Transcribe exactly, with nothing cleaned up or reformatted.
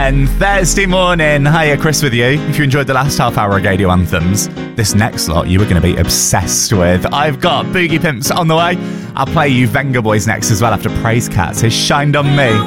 again, Thursday morning. Hiya, Chris with you. If you enjoyed the last half hour of Radio Anthems, this next lot you were going to be obsessed with. I've got Boogie Pimps on the way. I'll play you Venga Boys next as well after Praise Cats has shined on me.